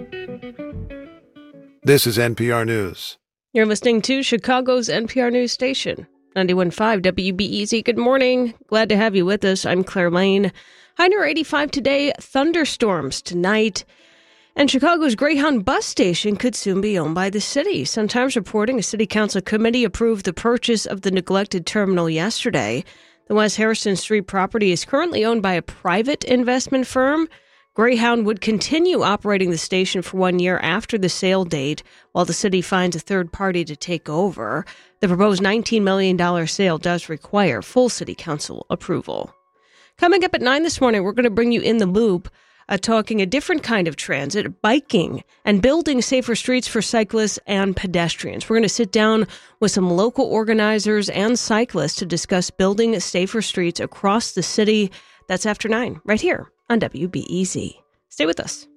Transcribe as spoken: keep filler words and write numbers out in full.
This is N P R News. You're listening to Chicago's N P R News Station, ninety-one point five W B E Z. Good morning. Glad to have you with us. I'm Claire Lane. High near eighty-five today, thunderstorms tonight. And Chicago's Greyhound bus station could soon be owned by the city. Sun-Times reporting a city council committee approved the purchase of the neglected terminal yesterday. The West Harrison Street property is currently owned by a private investment firm. Greyhound would continue operating the station for one year after the sale date, while the city finds a third party to take over. The proposed nineteen million dollars sale does require full city council approval. Coming up at nine this morning, we're going to bring you in the loop, uh, talking a different kind of transit, biking, and building safer streets for cyclists and pedestrians. We're going to sit down with some local organizers and cyclists to discuss building safer streets across the city. That's after nine, right here on W B E Z. Stay with us.